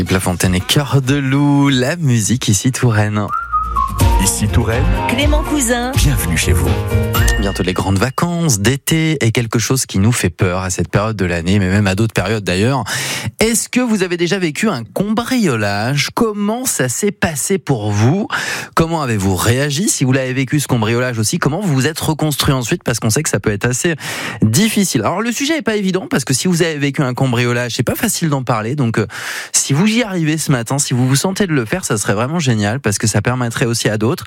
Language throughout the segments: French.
La Fontaine et Cœur de Loup, la musique ici Touraine. Ici Touraine, Clément Cousin, bienvenue chez vous. Bientôt les grandes vacances d'été est quelque chose qui nous fait peur à cette période de l'année, mais même à d'autres périodes d'ailleurs. Est-ce que vous avez déjà vécu un cambriolage ? Comment ça s'est passé pour vous ? Comment avez-vous réagi ? Si vous l'avez vécu ce cambriolage aussi, comment vous vous êtes reconstruit ensuite ? Parce qu'on sait que ça peut être assez difficile. Alors le sujet est pas évident parce que si vous avez vécu un cambriolage, c'est pas facile d'en parler. Donc si vous y arrivez ce matin, si vous vous sentez de le faire, ça serait vraiment génial parce que ça permettrait aussi à d'autres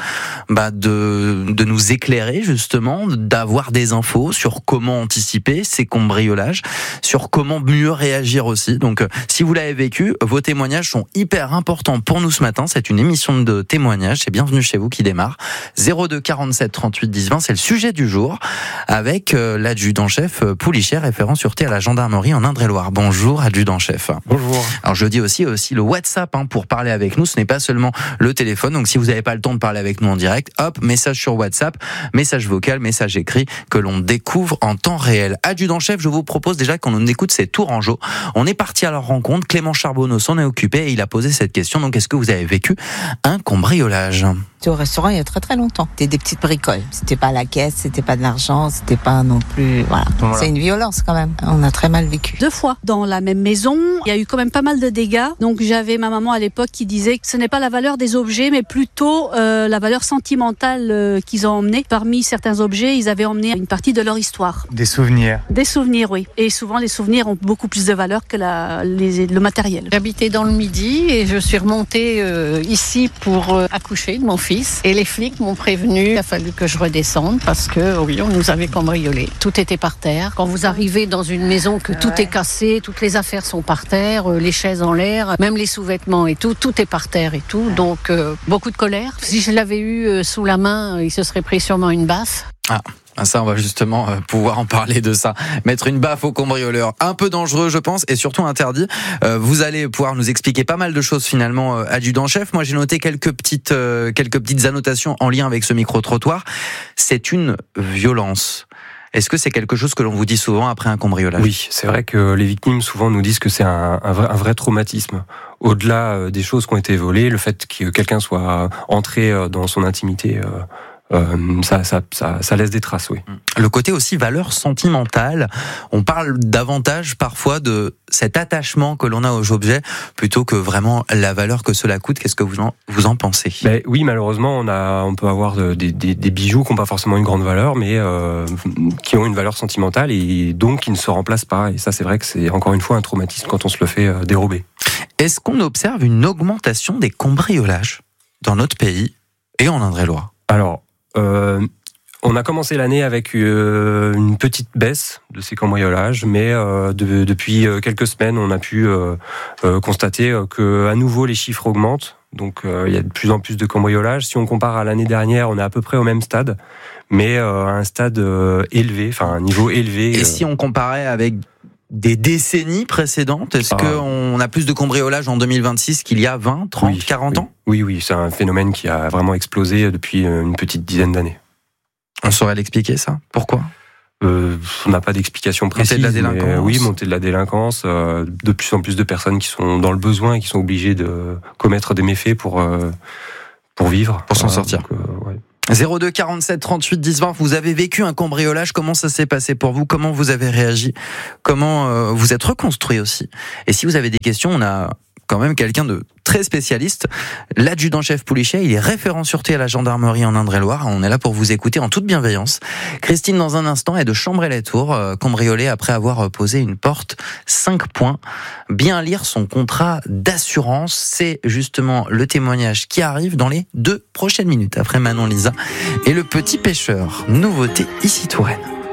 de nous éclairer justement, d'avoir des infos sur comment anticiper ces cambriolages, sur comment mieux réagir aussi. Donc si vous l'avez vécu, vos témoignages sont hyper importants pour nous ce matin. C'est une émission de témoignages, c'est Bienvenue chez vous qui démarre. 02 47 38 10 20, c'est le sujet du jour avec l'adjudant-chef Poulichet, référent sûreté à la gendarmerie en Indre-et-Loire. Bonjour adjudant-chef. Bonjour. Alors je dis aussi le WhatsApp pour parler avec nous, ce n'est pas seulement le téléphone. Donc si vous n'avez pas le temps de parler avec nous en direct, hop, message sur WhatsApp, message vocal, message écrit que l'on découvre en temps réel. Adjudant-chef, je vous propose déjà qu'on écoute ces Tourangeaux. On est parti à leur rencontre, Clément Charbonneau s'en est occupé et il a posé cette question. Donc est-ce que vous avez vécu un cambriolage ? J'étais au restaurant il y a très très longtemps. C'était des petites bricoles. C'était pas la caisse, c'était pas de l'argent, c'était pas non plus... Voilà. C'est une violence quand même. On a très mal vécu. 2 fois dans la même maison. Il y a eu quand même pas mal de dégâts. Donc j'avais ma maman à l'époque qui disait que ce n'est pas la valeur des objets, mais plutôt la valeur sentimentale qu'ils ont emmenée. Parmi certains objets, ils avaient emmené une partie de leur histoire. Des souvenirs. Des souvenirs, oui. Et souvent, les souvenirs ont beaucoup plus de valeur que le matériel. J'habitais dans le Midi et je suis remontée ici pour accoucher de mon fils. Et les flics m'ont prévenu, il a fallu que je redescende parce que, oui, on nous avait cambriolé. Tout était par terre. Quand vous arrivez dans une maison que tout est cassé, toutes les affaires sont par terre, les chaises en l'air, même les sous-vêtements et tout est par terre et tout. Donc, beaucoup de colère. Si je l'avais eu sous la main, il se serait pris sûrement une baffe. Ça, on va justement pouvoir en parler de ça. Mettre une baffe au cambrioleur, un peu dangereux, je pense, et surtout interdit. Vous allez pouvoir nous expliquer pas mal de choses finalement, adjudant-chef. Moi, j'ai noté quelques petites annotations en lien avec ce micro-trottoir. C'est une violence. Est-ce que c'est quelque chose que l'on vous dit souvent après un cambriolage ? Oui, c'est vrai que les victimes souvent nous disent que c'est un vrai traumatisme. Au-delà des choses qui ont été volées, le fait que quelqu'un soit entré dans son intimité... ça laisse des traces, oui. Le côté aussi valeur sentimentale, on parle davantage parfois de cet attachement que l'on a aux objets plutôt que vraiment la valeur que cela coûte. Qu'est-ce que vous en pensez ? Oui, malheureusement, on peut avoir des bijoux qui n'ont pas forcément une grande valeur, mais qui ont une valeur sentimentale et donc qui ne se remplacent pas. Et ça, c'est vrai que c'est encore une fois un traumatisme quand on se le fait dérober. Est-ce qu'on observe une augmentation des cambriolages dans notre pays et en Indre-et-Loire ? Alors, on a commencé l'année avec une petite baisse de ces cambriolages, mais depuis quelques semaines, on a pu constater que à nouveau les chiffres augmentent. Donc, il y a de plus en plus de cambriolages. Si on compare à l'année dernière, on est à peu près au même stade, mais à un stade élevé, enfin un niveau élevé. Et si on comparait avec des décennies précédentes, est-ce qu'on a plus de cambriolages en 2026 qu'il y a 20, 30, 40 ans ? Oui, c'est un phénomène qui a vraiment explosé depuis une petite dizaine d'années. On saurait l'expliquer, ça ? Pourquoi ? On n'a pas d'explication précise. Montée de la délinquance. Montée de la délinquance. De plus en plus de personnes qui sont dans le besoin et qui sont obligées de commettre des méfaits pour vivre. Pour s'en sortir. Donc, ouais. 02 47 38 10 20, vous avez vécu un cambriolage, comment ça s'est passé pour vous ? Comment vous avez réagi ? Comment vous êtes reconstruit aussi ? Et si vous avez des questions, on a quand même quelqu'un de très spécialiste, l'adjudant-chef Poulichet, il est référent sûreté à la gendarmerie en Indre-et-Loire. On est là pour vous écouter en toute bienveillance. Christine, dans un instant, est de Chambray-les-Tours, cambriolée après avoir posé une porte 5 points. Bien lire son contrat d'assurance, c'est justement le témoignage qui arrive dans les 2 prochaines minutes, après Manon Lisa et le petit pêcheur. Nouveauté ici Touraine.